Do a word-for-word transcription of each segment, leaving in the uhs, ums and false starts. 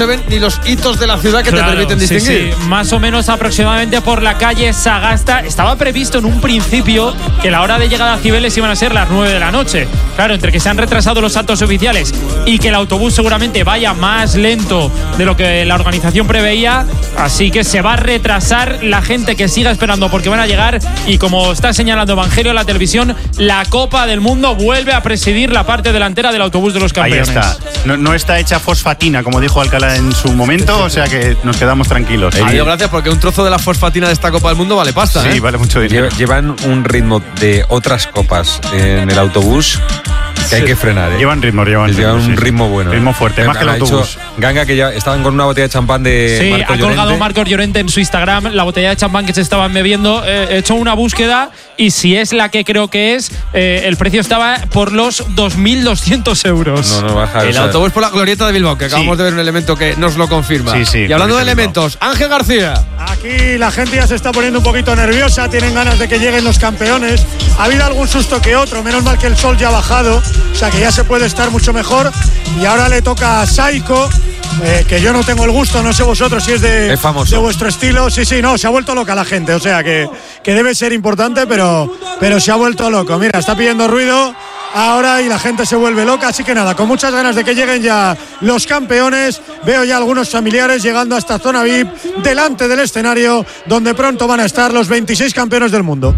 ni los hitos de la ciudad que claro, te permiten distinguir. Sí, sí. Más o menos aproximadamente por la calle Sagasta. Estaba previsto en un principio que la hora de llegada a Cibeles iban a ser las nueve de la noche. Claro, entre que se han retrasado los actos oficiales y que el autobús seguramente vaya más lento de lo que la organización preveía, así que se va a retrasar. La gente que siga esperando porque van a llegar, y como está señalando Evangelio en la televisión, la Copa del Mundo vuelve a presidir la parte delantera del autobús de los campeones. Ahí está. No, no está hecha fosfatina, como dijo Alcalá en su momento, o sea que nos quedamos tranquilos. Adiós, gracias, porque un trozo de la fosfatina de esta Copa del Mundo vale pasta. Sí, ¿eh? vale mucho dinero. Llevan un ritmo de otras copas en el autobús que hay que frenar, ¿eh? Llevan ritmo, llevan, llevan ritmo, un sí. ritmo bueno. Ritmo fuerte, más que el autobús. Ganga, que ya estaban con una botella de champán de Sí, Marcos ha colgado Llorente. Marcos Llorente en su Instagram la botella de champán que se estaban bebiendo. Eh, he hecho una búsqueda y si es la que creo que es, eh, el precio estaba por los dos mil doscientos euros. No, no baja. El o sea, autobús por la glorieta de Bilbao, que acabamos Sí. de ver un elemento que nos lo confirma. Sí, sí, y hablando de por eso elementos, Ángel García. Aquí la gente ya se está poniendo un poquito nerviosa, tienen ganas de que lleguen los campeones. Ha habido algún susto que otro, menos mal que el sol ya ha bajado, o sea que ya se puede estar mucho mejor. Y ahora le toca a Saiko, eh, que yo no tengo el gusto, no sé vosotros si es de, Es famoso. de vuestro estilo. Sí, sí, no, se ha vuelto loca la gente, o sea que, que debe ser importante, pero, pero se ha vuelto loco. Mira, está pidiendo ruido ahora y la gente se vuelve loca, así que nada, con muchas ganas de que lleguen ya los campeones. Veo ya algunos familiares llegando a esta zona V I P delante del escenario donde pronto van a estar los veintiséis campeones del mundo.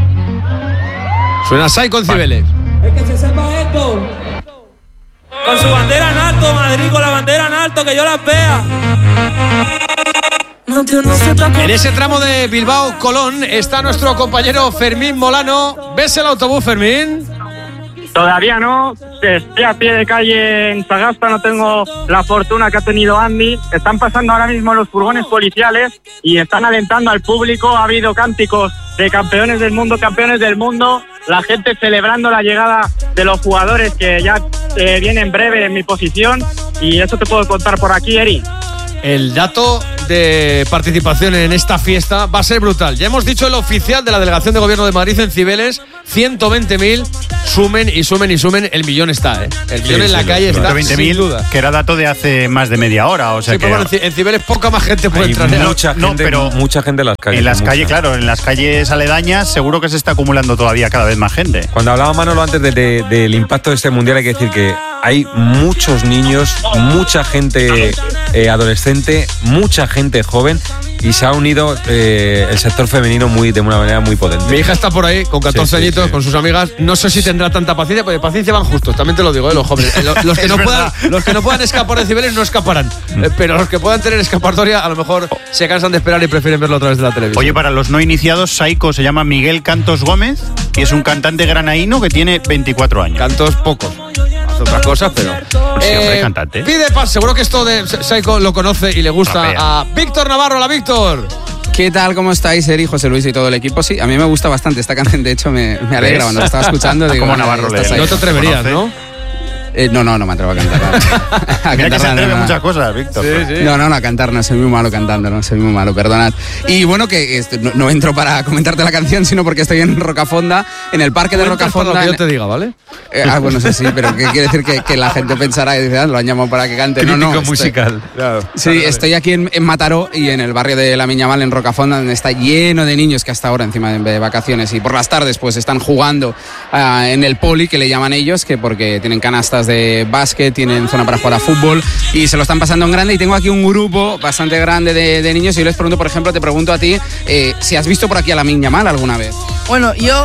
Suena Saiko en Cibeles. Es que se sepa esto. Con su bandera en alto, Madrid, con la bandera en alto, que yo las vea. En ese tramo de Bilbao-Colón está nuestro compañero Fermín Molano. ¿Ves el autobús, Fermín? Todavía no, estoy a pie de calle en Sagasta, no tengo la fortuna que ha tenido Andy. Están pasando ahora mismo los furgones policiales y están alentando al público. Ha habido cánticos de campeones del mundo, campeones del mundo. La gente celebrando la llegada de los jugadores que ya eh, vienen en breve en mi posición. Y eso te puedo contar por aquí, Eri. El dato de participación en esta fiesta va a ser brutal. Ya hemos dicho el oficial de la Delegación de Gobierno de Madrid en Cibeles, ciento veinte mil, sumen y sumen y sumen, el millón está, ¿eh? El millón Sí, en la sí, calle está, ciento veinte mil, sin duda. que era dato de hace más de media hora, o sea Sí, que… pero bueno, en Cibeles poca más gente puede hay entrar. ¿eh? mucha No, gente, pero mucha gente en las calles. En las mucha. calles, claro, en las calles aledañas seguro que se está acumulando todavía cada vez más gente. Cuando hablaba Manolo antes de, de, del impacto de este mundial, hay que decir que hay muchos niños, mucha gente eh, adolescente, mucha gente joven, y se ha unido eh, el sector femenino muy de una manera muy potente. Mi hija está por ahí con catorce Sí, sí, añitos, sí. con sus amigas. No sé si tendrá tanta paciencia, porque paciencia van justos, también te lo digo, ¿eh? Los jóvenes. Eh, Los, los que Es no puedan, verdad. los que no puedan escapar de Cibeles no escaparán. Eh, pero los que puedan tener escapatoria, a lo mejor se cansan de esperar y prefieren verlo a través de la televisión. Oye, para los no iniciados, Saiko se llama Miguel Cantos Gómez y es un cantante granaíno que tiene veinticuatro años. Cantos pocos. Hace otras cosas, pero. Sí, hombre, cantante. Pide paz, seguro que esto de Saiko lo conoce y le gusta Rapea. a Víctor Navarro. Hola, Víctor. ¿Qué tal? ¿Cómo estáis, Eri, José Luis y todo el equipo? Sí, a mí me gusta bastante esta canción, de hecho me, me alegra ¿Ves? cuando la estaba escuchando. Digo, Como bueno, Navarro estás le- ahí. No te atreverías, ¿Conoce? ¿no? Eh, no, no, no me atrevo a cantar. A Mira que se cantarla, atreve no, a no. muchas cosas, Víctor. No, no, no, a cantar no, soy muy malo cantando, no, soy muy malo, perdonad. Y bueno, que este, no, no entro para comentarte la canción, sino porque estoy en Rocafonda, en el parque de Cuentas para lo Rocafonda. que yo en- te diga, ¿vale? Eh, ah, bueno, sí, sí, pero ¿qué quiere decir? Que, que la gente pensará y dice, ah, lo han llamado para que cante. No, no, Crítico estoy- musical. Sí, estoy aquí en, en Mataró y en el barrio de La Miñamal, en Rocafonda, donde está lleno de niños que hasta ahora encima de, de vacaciones y por las tardes pues están jugando ah, en el poli, que le llaman ellos, que porque tienen canastas de básquet, tienen zona para jugar a fútbol y se lo están pasando en grande. Y tengo aquí un grupo bastante grande de, de niños y yo les pregunto, por ejemplo, te pregunto a ti, eh, si has visto por aquí a La Miñamal alguna vez. Bueno, yo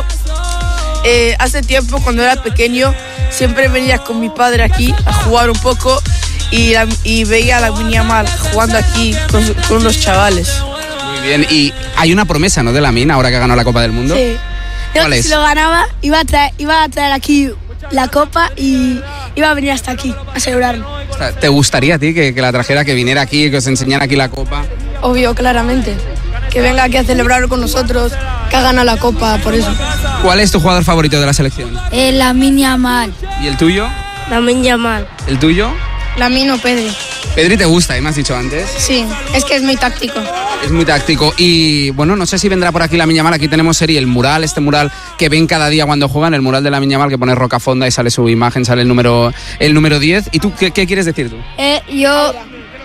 eh, hace tiempo, cuando era pequeño, siempre venía con mi padre aquí a jugar un poco y, la- y veía a la Miñamal jugando aquí con, su- con los chavales. Muy bien, y hay una promesa, ¿no?, de la Min, ahora que ha ganado la Copa del Mundo. Sí. ¿Cuál Yo, es? si lo ganaba, iba a, traer, iba a traer aquí la copa y iba a venir hasta aquí a celebrarlo. O sea, ¿te gustaría a ti que, que la trajera, que viniera aquí, que os enseñara aquí la Copa? Obvio, claramente. Que venga aquí a celebrarlo con nosotros, que ha ganado la copa, por eso. ¿Cuál es tu jugador favorito de la selección? Eh, la Miñamal. ¿Y el tuyo? La Miñamal. ¿El tuyo? La Mino Pedri. Pedri te gusta, ¿eh? Me has dicho antes. Sí, es que es muy táctico. Es muy táctico. Y bueno, no sé si vendrá por aquí la Miñamal. Aquí tenemos serie, el mural, este mural que ven cada día cuando juegan, el mural de la Miñamal, que pone Rocafonda y sale su imagen, sale el número el número diez. ¿Y tú qué, qué quieres decir tú? Eh, yo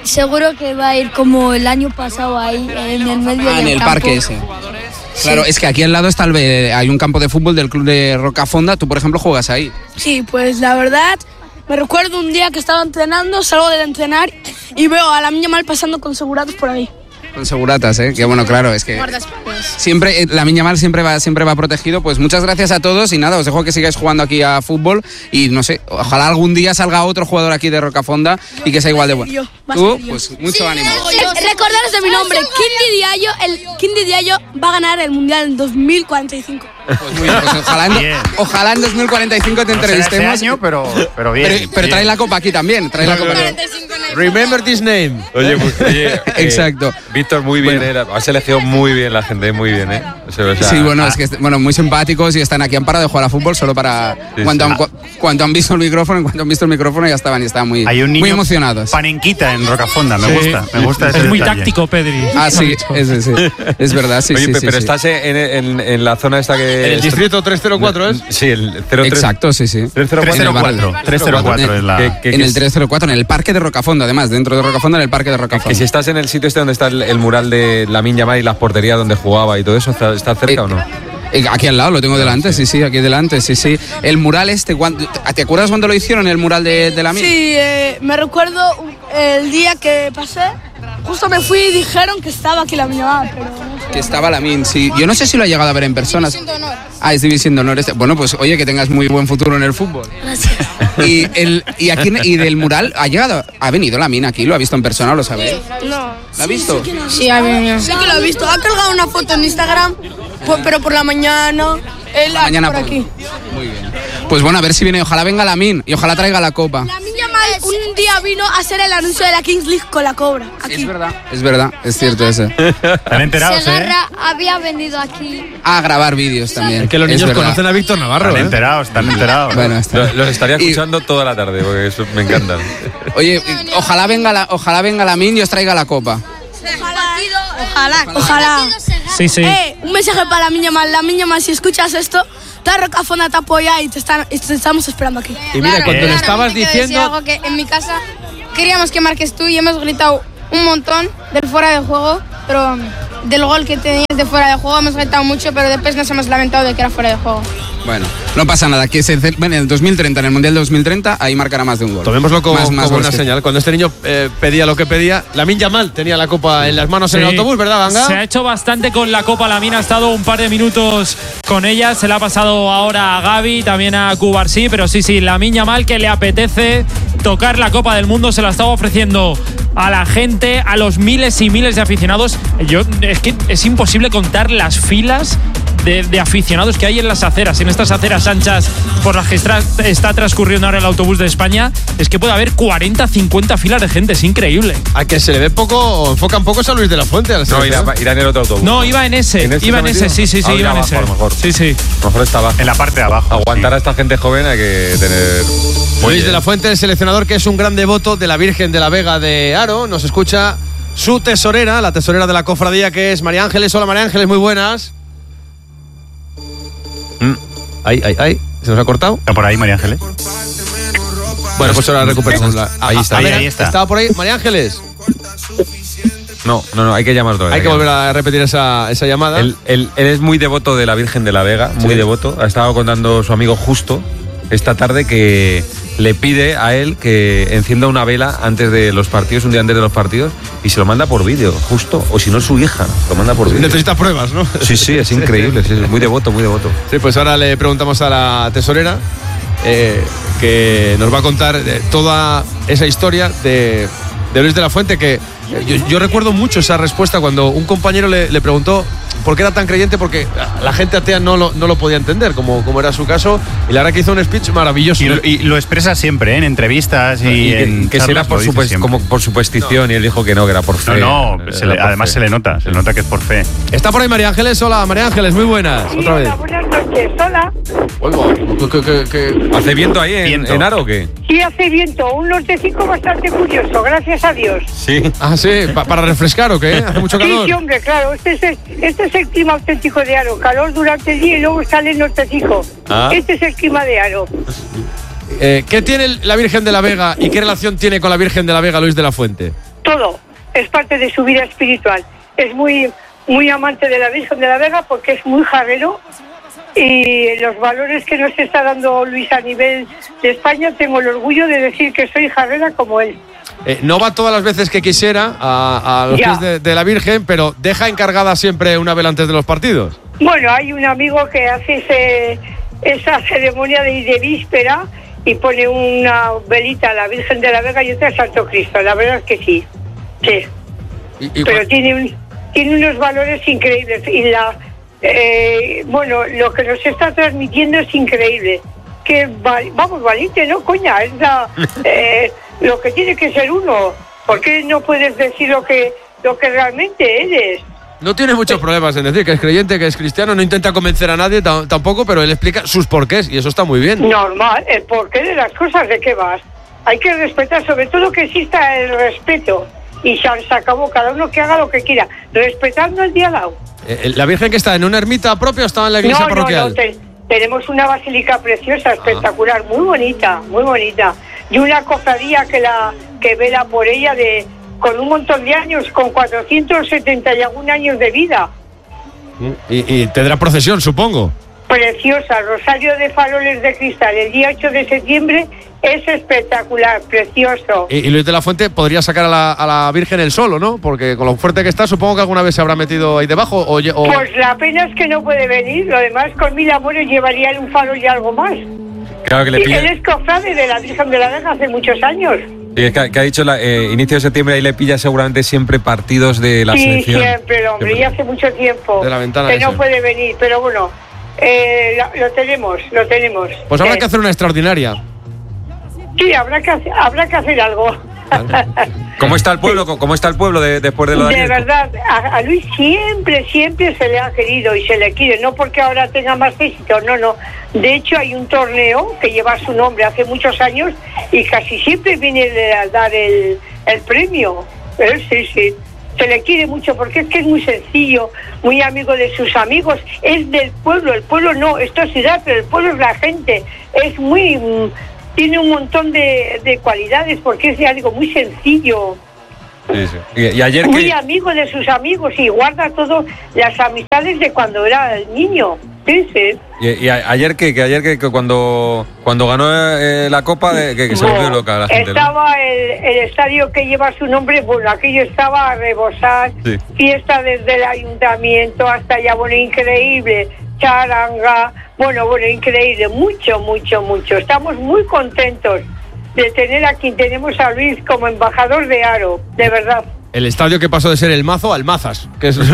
seguro que va a ir como el año pasado ahí, en el medio Ah, del en el campo. parque ese. Claro, Sí. es que aquí al lado está el, hay un campo de fútbol del club de Rocafonda. Tú, por ejemplo, juegas ahí. Sí, pues la verdad, me recuerdo un día que estaba entrenando, salgo de entrenar y veo a la niña mal pasando con segurados por ahí. Con seguratas, ¿eh? Que bueno, claro, es que siempre, eh, la Miña Mal siempre va, siempre va protegido. Pues muchas gracias a todos y nada, os dejo que sigáis jugando aquí a fútbol y no sé, ojalá algún día salga otro jugador aquí de Rocafonda y que sea igual de bueno. Tú, pues mucho ánimo. Recordaros de mi nombre, Kindy Diallo, el Kindy Diallo va a ganar el Mundial en dos mil cuarenta y cinco. Pues muy bien, pues ojalá, en, Bien. ojalá en dos mil cuarenta y cinco te No será este entrevistemos. año, pero, pero bien. pero pero bien. trae la copa aquí también, trae la copa. Remember this name. Oye, pues, oye, eh, Exacto. Víctor, muy bien, Bueno. eh, has elegido muy bien la gente, muy bien, ¿eh? O sea, o sea, Sí, bueno, ah, es que est- bueno, muy simpáticos y están aquí, han parado de jugar a fútbol solo para Sí, cuando, sí. Han, cu- cuando han visto el micrófono, en cuanto han visto el micrófono ya estaban y estaban muy, Hay un niño muy emocionados. panenquita en Rocafonda, me Sí. gusta, me gusta ese Es muy detalle. táctico, Pedri. Ah, sí, es, sí, es verdad, sí, Oye, sí, pe- sí, pero sí. estás en, en- en la zona esta que... En el distrito trescientos cuatro es. Sí, el cero tres. Exacto, sí, sí. tres cero cuatro. trescientos cuatro, trescientos cuatro es la... Que- que- En que el es- trescientos cuatro, en el parque de Rocafonda, además, dentro de Rocafonda, en el parque de Que Rocafonda. si estás en el sitio este donde está el, el mural de Lamine Yamal y las porterías donde jugaba y todo eso, ¿está, está cerca Eh, o no? Eh, Aquí al lado, lo tengo delante, sí, sí, aquí delante, sí, sí. El mural este, ¿cuándo- ¿te acuerdas cuando lo hicieron, el mural de, de la mina? Sí, eh, me recuerdo el día que pasé, justo me fui y dijeron que estaba aquí la niña mal, pero no sé. Que estaba la min, sí. Yo no sé si lo ha llegado a ver en persona. Ah, es División de Honor. este. Bueno, pues oye, que tengas muy buen futuro en el fútbol. Gracias. Y, el, y aquí y del mural, ¿ha llegado? ¿Ha venido la mina aquí? ¿Lo ha visto en persona? ¿Lo sabéis? No. ¿La ha visto? Sí, a mí Sí que lo he visto. Ha colgado una foto en Instagram, po- pero por la mañana. Él Mañana por por- aquí. Muy bien. Pues bueno, a ver si viene. Ojalá venga la min y ojalá traiga la copa. La niña mal un día vino a hacer el anuncio de la Kings League con la cobra. Aquí. Es verdad. Es verdad, es cierto ese. Están enterados, ¿eh? Segarra había venido aquí. A grabar vídeos también. Es que los Es niños verdad. conocen a Víctor Navarro, Están ¿eh? enterados, están enterados. Bueno, está. Lo- Los estaría Y- escuchando toda la tarde, porque eso me encantan. Oye, ojalá venga la, ojalá venga la min y os traiga la copa. Ojalá. Ojalá. Sí, sí. Eh, un mensaje para la niña mal. La niña mal, si escuchas esto, toda Rocafona te apoya y te, están, y te estamos esperando aquí. Y mira, cuando le Claro, estabas te quiero decir diciendo. algo que en mi casa queríamos que marques tú y hemos gritado un montón del fuera de juego, pero del gol que tenías de fuera de juego hemos gritado mucho, pero después nos hemos lamentado de que era fuera de juego. Bueno, no pasa nada. Que se, bueno, en el dos mil treinta, en el Mundial dos mil treinta, ahí marcará más de un gol. Tomémoslo como, Más- más como goles una que- señal. Cuando este niño eh, pedía lo que pedía, Lamine Yamal tenía la copa en las manos en el Sí. autobús, ¿verdad, Ganga? Se ha hecho bastante con la Copa Lamine, ha estado un par de minutos con ella, se la ha pasado ahora a Gaby, también a Cubarsí, pero sí, sí, Lamine Yamal que le apetece tocar la Copa del Mundo, se la estaba ofreciendo a la gente, a los miles y miles de aficionados. Yo, es que es imposible contar las filas de, de aficionados que hay en las aceras, en estas aceras anchas por las que está, está transcurriendo ahora el autobús de España. Es que puede haber cuarenta, cincuenta filas de gente, es increíble. A que se le ve poco, o enfocan poco a Luis de la Fuente. A la No, irá, selección. irá en el otro autobús. No, iba en ese, ¿En ese iba se en ha ese, metido? sí, sí, sí, Ah, iba en abajo, ese. a lo mejor. Sí, sí. A lo mejor está abajo. En la parte de abajo. Aguantar sí. a esta gente joven hay que tener... Muy Luis bien. de la Fuente, el seleccionador que es un gran devoto de la Virgen de la Vega de Aro. Nos escucha su tesorera, la tesorera de la cofradía, que es María Ángeles. Hola, María Ángeles, muy buenas. Mm. Ay, ay, ay. ¿Se nos ha cortado? ¿Está por ahí, María Ángeles? Bueno, pues ahora recuperamos la. Ahí está, A ahí, ver, ahí está. ¿Estaba por ahí? María Ángeles. No, no, no, hay que llamar otra vez. Hay que volver a repetir esa, esa llamada. Él, él- él es muy devoto de la Virgen de la Vega, muy Sí. devoto. Ha estado contando su amigo Justo esta tarde que le pide a él que encienda una vela antes de los partidos, un día antes de los partidos, y se lo manda por vídeo, Justo. O si no, su hija, lo manda por vídeo. Necesita pruebas, ¿no? Sí, sí, es increíble, sí, sí, muy devoto, muy devoto. Sí, pues ahora le preguntamos a la tesorera eh, que nos va a contar eh, toda esa historia de, de Luis de la Fuente, que eh, yo, yo recuerdo mucho esa respuesta cuando un compañero le, le preguntó por qué era tan creyente, porque la gente atea no lo, no lo podía entender, como, como era su caso, y la verdad que hizo un speech maravilloso. Y lo, y lo expresa siempre, ¿eh? En entrevistas y, Y que, en que si era charlas por, lo dice supes- siempre. como por superstición, y él dijo que no, que era por fe. No, no, se le- Era por además fe. se le nota, se le nota que es por fe. Está por ahí María Ángeles. Hola, María Ángeles, muy buenas. Sí, Otra vez. hola, buenas noches. Hola. Oiga, ¿qué- qué- qué- ¿Hace viento ahí en, Viento. en Aro o qué? Sí, hace viento. Un nortecico bastante curioso, gracias a Dios. Sí. Ah, sí, pa- para refrescar o qué? Hace mucho Sí, calor. sí, hombre, claro. Este es, el, este es el clima auténtico de Aro. Calor durante el día y luego sale el nortecico. Ah. Este es el clima de Aro. Eh, ¿Qué tiene la Virgen de la Vega y qué relación tiene con la Virgen de la Vega Luis de la Fuente? todo, es parte de su vida espiritual. Es muy, muy amante de la Virgen de la Vega porque es muy jarrero y los valores que nos está dando Luis a nivel de España, tengo el orgullo de decir que soy jarrera como él. Eh, no va todas las veces que quisiera a, a los Ya. pies de, de la Virgen, pero deja encargada siempre una vela antes de los partidos. Bueno, hay un amigo que hace ese, esa ceremonia de, de víspera y pone una velita a la Virgen de la Vega y otra a Santo Cristo. La verdad es que sí, sí. Y, y Pero tiene, un, tiene unos valores increíbles y la eh, bueno, lo que nos está transmitiendo es increíble. Que va, vamos, valiente, ¿no, coña? Es la, eh, lo que tiene que ser uno. ¿Por qué no puedes decir lo que, lo que realmente eres? No tiene muchos problemas en decir que es creyente, que es cristiano, no intenta convencer a nadie t- tampoco, pero él explica sus porqués y eso está muy bien. Normal, el porqué de las cosas, ¿de qué vas? Hay que respetar, sobre todo que exista el respeto. Y se se acabó, cada uno que haga lo que quiera, respetando el diálogo. Eh, ¿La Virgen que está en una ermita propia o está en la iglesia no, parroquial? No, no, te- tenemos una basílica preciosa, espectacular, muy bonita, muy bonita. Y una cofradía que la que vela por ella de con un montón de años, con cuatrocientos setenta y algún años de vida. Y, y tendrá procesión, supongo. Preciosa, Rosario de Faroles de Cristal, el día ocho de septiembre, es espectacular, precioso. Y, y Luis de la Fuente podría sacar a la, a la Virgen el solo, ¿no? Porque con lo fuerte que está, supongo que alguna vez se habrá metido ahí debajo. O, lle- o- Pues la pena es que no puede venir, lo demás con mil amores llevaría un faro y algo más. Claro que le Y pilla. él es cofrade de la Virgen de la Vega hace muchos años. Y es que, que ha dicho la, eh, inicio de septiembre, ahí le pilla seguramente siempre partidos de la sí, selección. siempre, hombre, Siempre. y hace mucho tiempo De la ventana que esa. no puede venir, pero bueno, eh, lo, lo tenemos, lo tenemos. Pues habrá Eh, que hacer una extraordinaria. Sí, habrá que, hacer, habrá que hacer algo. ¿Cómo está el pueblo? ¿Cómo está el pueblo de- después de lo de De ayer? verdad, a, a Luis siempre, siempre se le ha querido y se le quiere, no porque ahora tenga más éxito, no, no. De hecho, hay un torneo que lleva su nombre hace muchos años y casi siempre viene a dar el, el premio. Eh, sí, sí. Se le quiere mucho porque es que es muy sencillo, muy amigo de sus amigos, es del pueblo, el pueblo no, esto es ciudad, pero el pueblo es la gente, es muy... mm, tiene un montón de, de cualidades porque es algo muy sencillo. Sí, sí. Y, y ayer Muy que. amigo de sus amigos y guarda todo las amistades de cuando era niño. Sí, sí. Y, y a- ayer que, que ayer que, que cuando cuando ganó eh, la copa de- que, que se No, volvió loca la gente, ¿no? estaba el, el estadio que lleva su nombre, bueno, aquello estaba a rebosar, Sí. fiesta desde el ayuntamiento hasta allá, bueno, increíble, charanga, bueno, bueno, increíble, mucho, mucho, mucho. Estamos muy contentos de tener a quien tenemos a Luis como embajador de Aro, de verdad. El estadio que pasó de ser el Mazo al Mazas. Que es...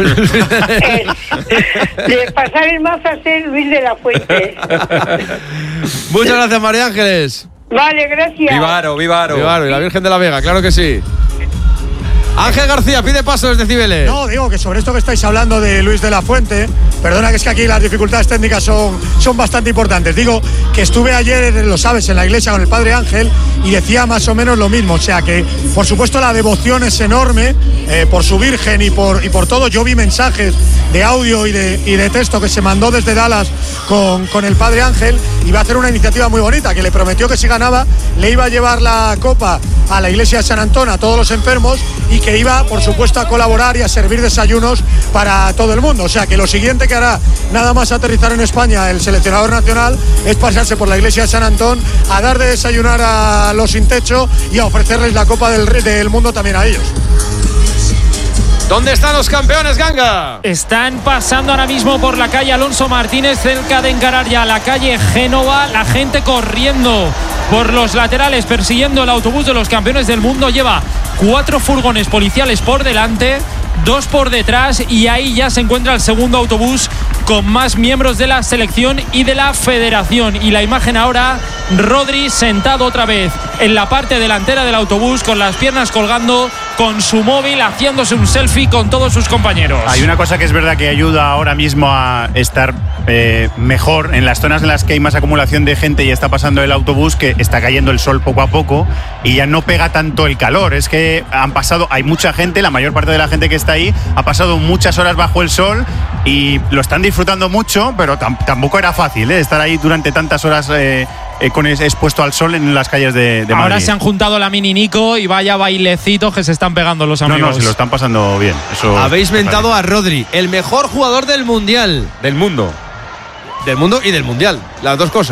De pasar el mazo a ser Luis de la Fuente. Muchas gracias, María Ángeles. Vale, gracias. Viva Aro, viva Aro. Viva Aro y la Virgen de la Vega, claro que sí. Ángel García, pide paso desde Cibeles. No, digo que sobre esto que estáis hablando de Luis de la Fuente, perdona que es que aquí las dificultades técnicas son, son bastante importantes. Digo que estuve ayer, lo sabes, en la iglesia con el Padre Ángel y decía más o menos lo mismo. O sea que, por supuesto, la devoción es enorme eh, por su Virgen y por, y por todo. Yo vi mensajes de audio y de, y de texto que se mandó desde Dallas con, con el Padre Ángel y va a hacer una iniciativa muy bonita, que le prometió que si ganaba le iba a llevar la copa a la iglesia de San Antón, a todos los enfermos, y que iba, por supuesto, a colaborar y a servir desayunos para todo el mundo. O sea que lo siguiente que hará, nada más aterrizar en España el seleccionador nacional, es pasarse por la iglesia de San Antón a dar de desayunar a los sin techo y a ofrecerles la copa del, Rey- del mundo también a ellos. ¿Dónde están los campeones, Ganga? Están pasando ahora mismo por la calle Alonso Martínez, cerca de encarar ya la calle Génova. La gente corriendo por los laterales, persiguiendo el autobús de los campeones del mundo. Lleva cuatro furgones policiales por delante, dos por detrás, y ahí ya se encuentra el segundo autobús con más miembros de la selección y de la federación. Y la imagen ahora, Rodri sentado otra vez en la parte delantera del autobús, con las piernas colgando, con su móvil, haciéndose un selfie con todos sus compañeros. Hay una cosa que es verdad que ayuda ahora mismo a estar eh, mejor en las zonas en las que hay más acumulación de gente y está pasando el autobús, que está cayendo el sol poco a poco y ya no pega tanto el calor. Es que han pasado, hay mucha gente, la mayor parte de la gente que está ahí ha pasado muchas horas bajo el sol y lo están disfrutando mucho, pero tam- tampoco era fácil ¿eh? estar ahí durante tantas horas eh, eh, con es, expuesto al sol en las calles de, de Madrid. Ahora se han juntado Lamine y Nico y vaya bailecitos que se están pegando los amigos. No, no, se lo están pasando bien. Eso Habéis mentado a Rodri, el mejor jugador del Mundial. Del mundo. Del mundo y del Mundial, las dos cosas.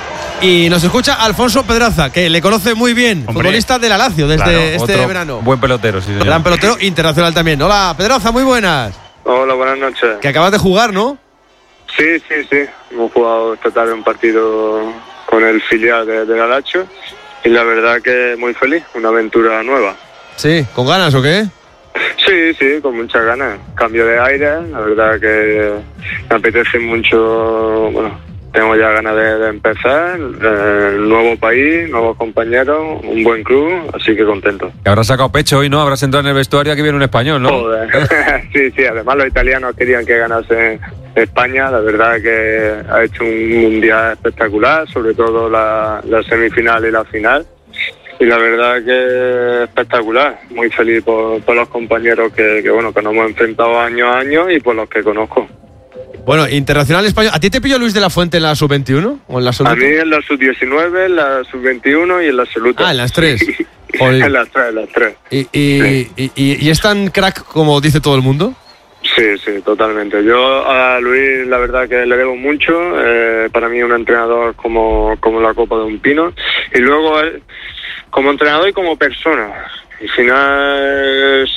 Y nos escucha Alfonso Pedraza, que le conoce muy bien, Hombre, futbolista de la Lazio desde claro, este Otro verano. Buen pelotero, sí, señor. Gran pelotero internacional también. Hola, Pedraza, muy buenas. Hola, buenas noches. Que acabas de jugar, ¿no? Sí, sí, sí. Hemos jugado esta tarde un partido con el filial de, de la Lazio y la verdad que muy feliz, una aventura nueva. Sí, ¿con ganas o qué? Sí, sí, con muchas ganas. Cambio de aire, la verdad que me apetece mucho, bueno, tengo ya ganas de, de empezar, eh, nuevo país, nuevos compañeros, un buen club, así que contento. Que habrás sacado pecho hoy, ¿no? Habrás entrado en el vestuario, aquí viene un español, ¿no? Joder. Sí, sí, además los italianos querían que ganase España, la verdad que ha hecho un mundial espectacular, sobre todo la, la semifinal y la final. Y la verdad que espectacular, muy feliz por, por los compañeros que, que bueno que nos hemos enfrentado año a año y por los que conozco. Bueno, internacional español. ¿A ti te pilló Luis de la Fuente en la sub veintiuno o en la absoluta? A mí en la sub diecinueve, en la sub veintiuno y en la absoluta. Ah, en las tres. En las tres, en las tres. ¿Y, y, Sí. y, y, y es tan crack como dice todo el mundo? Sí, sí, totalmente. Yo a Luis la verdad que le debo mucho. Eh, para mí un entrenador como, como la copa de un pino. Y luego él, como entrenador y como persona. Al final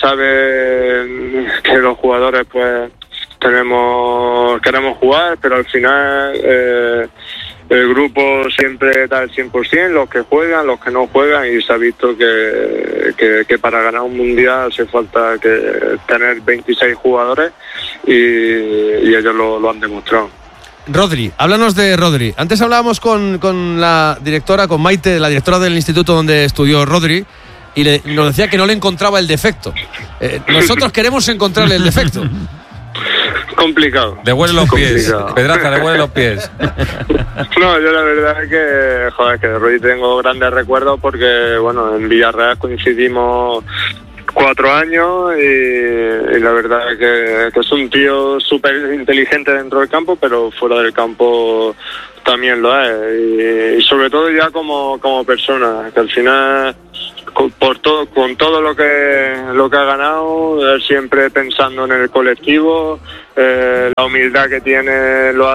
sabe que los jugadores pues tenemos queremos jugar, pero al final eh, el grupo siempre da el cien por ciento, los que juegan, los que no juegan, y se ha visto que, que, que para ganar un mundial hace falta que tener veintiséis jugadores y, y ellos lo, lo han demostrado. Rodri, háblanos de Rodri. Antes hablábamos con, con la directora, con Maite, la directora del instituto donde estudió Rodri, y le, nos decía que no le encontraba el defecto. Eh, nosotros queremos encontrarle el defecto. Complicado. Devuelve los pies. Complicado. Pedraza, devuelve los pies. No, yo la verdad es que, joder, que de Rodri tengo grandes recuerdos porque, bueno, en Villarreal coincidimos cuatro años y, y la verdad es que, que es un tío súper inteligente dentro del campo, pero fuera del campo también lo es. Y, y sobre todo ya como, como persona, que al final con, por todo, con todo lo que lo que ha ganado, él siempre pensando en el colectivo, eh, la humildad que tiene lo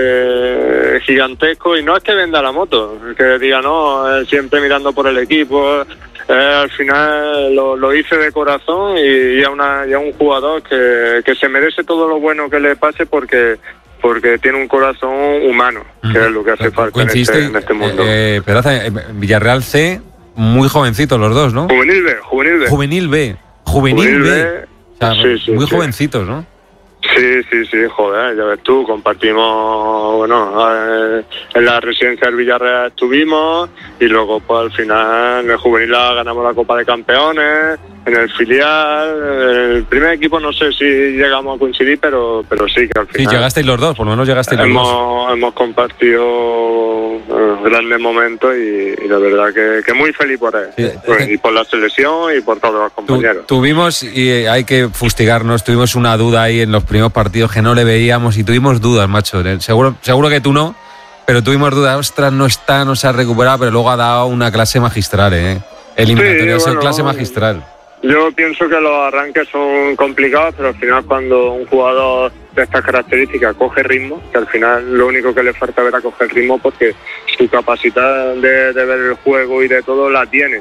hace gigantesco, y no es que venda la moto, que diga no, él siempre mirando por el equipo. Eh, al final lo, lo hice de corazón y, y a, una, y a un jugador que, que se merece todo lo bueno que le pase porque porque tiene un corazón humano, que es lo que hace falta en este, en este mundo. Eh, Pedraza, Villarreal C, muy jovencitos los dos, ¿no? Juvenil B, Juvenil B. Juvenil B. Juvenil, Juvenil B. B. O sea, Sí, sí, muy sí. jovencitos, ¿no? Sí, sí, sí, joder, ya ves tú, compartimos, bueno, eh, en la residencia del Villarreal estuvimos y luego pues al final en el juvenil ganamos la Copa de Campeones, en el filial, en el primer equipo no sé si llegamos a coincidir, pero pero sí que al Sí, final llegasteis los dos, por lo menos llegasteis los dos. hemos, hemos compartido eh, grandes momentos y, y la verdad que, que muy feliz por él, Sí. Pues, y por la selección y por todos los Tu- compañeros. tuvimos, y eh, hay que fustigarnos, tuvimos una duda ahí en los primeros partidos que no le veíamos y tuvimos dudas, macho. Eh, Seguro, seguro que tú no, pero tuvimos dudas. Ostras, no está, no se ha recuperado, pero luego ha dado una clase magistral, ¿eh? Eliminatoria, Sí, bueno, clase magistral. Yo pienso que los arranques son complicados, pero al final cuando un jugador de estas características coge ritmo, que al final lo único que le falta ver a coger ritmo porque su capacidad de, de ver el juego y de todo la tiene.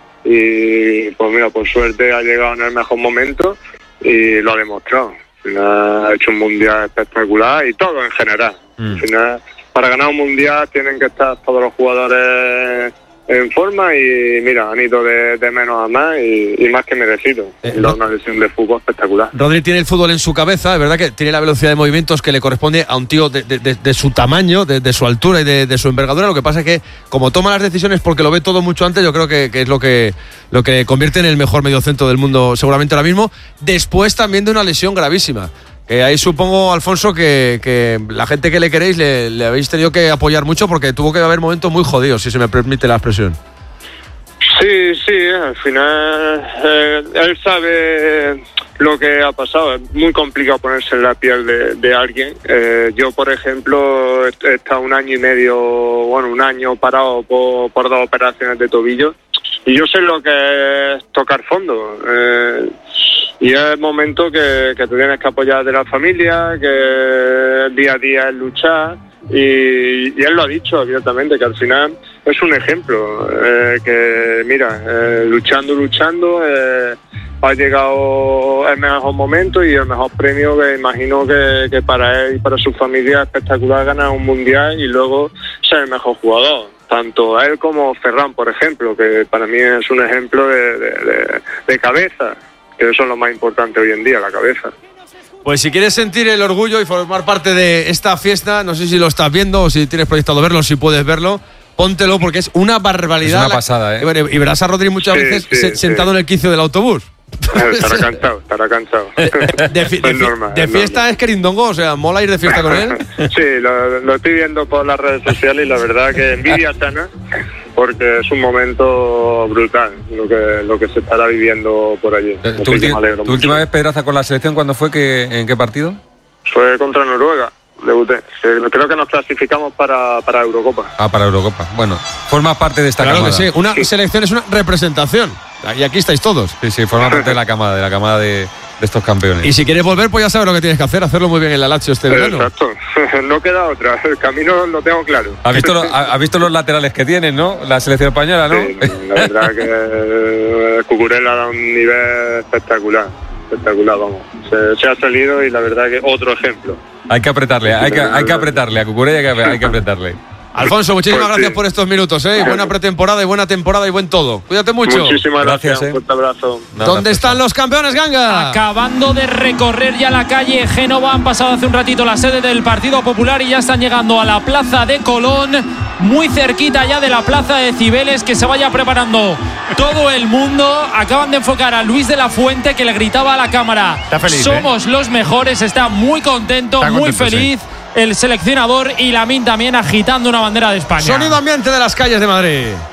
Y pues mira, por suerte ha llegado en el mejor momento y lo ha demostrado. Al final ha hecho un mundial espectacular y todo en general. Mm. Al final, para ganar un mundial tienen que estar todos los jugadores en forma y mira, han ido de, de menos a más y, y más que merecido. Eh, Y da no- una lesión de fútbol espectacular. Rodri tiene el fútbol en su cabeza, es verdad que tiene la velocidad de movimientos que le corresponde a un tío de, de- de- de su tamaño, de, de su altura y de, de su envergadura. Lo que pasa es que, como toma las decisiones porque lo ve todo mucho antes, yo creo que, que es lo que lo que convierte en el mejor mediocentro del mundo seguramente ahora mismo. Después también de una lesión gravísima. Que ahí supongo, Alfonso, que, que la gente que le queréis le, le habéis tenido que apoyar mucho porque tuvo que haber momentos muy jodidos, si se me permite la expresión. Sí, sí, al final eh, él sabe lo que ha pasado. Es muy complicado ponerse en la piel de, de alguien. Eh, yo, por ejemplo, he estado un año y medio, bueno, un año parado por, por dos operaciones de tobillo y yo sé lo que es tocar fondo. Eh, y es momento que, que te tienes que apoyar de la familia, que día a día es luchar. Y, y él lo ha dicho abiertamente, que al final es un ejemplo, eh, que mira, eh, luchando, luchando, eh, ha llegado el mejor momento y el mejor premio, que imagino que, que para él y para su familia es espectacular ganar un mundial y luego ser el mejor jugador. Tanto él como Ferran, por ejemplo, que para mí es un ejemplo de, de, de, de cabeza, que eso es lo más importante hoy en día, la cabeza. Pues si quieres sentir el orgullo y formar parte de esta fiesta, no sé si lo estás viendo o si tienes proyectado verlo, si puedes verlo, póntelo porque es una barbaridad. Es una pasada, ¿eh? Y verás a Rodri muchas sí, veces sí, se, sí. sentado en el quicio del autobús. Estará cansado, estará cansado. De, fi- de, fi- normal, de es fiesta normal. es querindongo, o sea, mola ir de fiesta con él. Sí, lo, lo estoy viendo por las redes sociales y la verdad que envidia sana, porque es un momento brutal lo que lo que se estará viviendo por allí. ¿Tu, Así que ulti- me alegro tu mucho. última vez, Pedraza, con la selección, cuándo fue? Que, ¿En qué partido? Fue contra Noruega, debuté. Que creo que nos clasificamos para, para Eurocopa. Ah, para Eurocopa. Bueno, forma parte de esta Claro camada. que sí, una selección es una representación. Y aquí estáis todos. Sí, sí, forma parte de la camada, de la camada de, de estos campeones. Y si quieres volver, pues ya sabes lo que tienes que hacer, hacerlo muy bien en la Lazio este verano. Exacto, no queda otra, el camino lo tengo claro. ¿Has visto, lo- ha- has visto los laterales que tienen, no? La selección española, ¿no? Sí, la verdad que eh, Cucurella da un nivel espectacular, espectacular, vamos. Se, se ha salido y la verdad que otro ejemplo. Hay que apretarle, hay que, hay que apretarle. A Cucurella hay que, hay que apretarle. Alfonso, muchísimas Pues gracias sí. por estos minutos, ¿eh? Buena pretemporada y buena temporada y buen todo. Cuídate mucho. Muchísimas gracias, Gracias, eh. un fuerte abrazo. ¿Dónde están los campeones, Ganga? Acabando de recorrer ya la calle Génova, han pasado hace un ratito la sede del Partido Popular y ya están llegando a la plaza de Colón, muy cerquita ya de la plaza de Cibeles, que se vaya preparando todo el mundo. Acaban de enfocar a Luis de la Fuente, que le gritaba a la cámara: Está feliz, somos los mejores. Está muy contento, Está muy contento, feliz. El seleccionador y Lamine también agitando una bandera de España. Sonido ambiente de las calles de Madrid.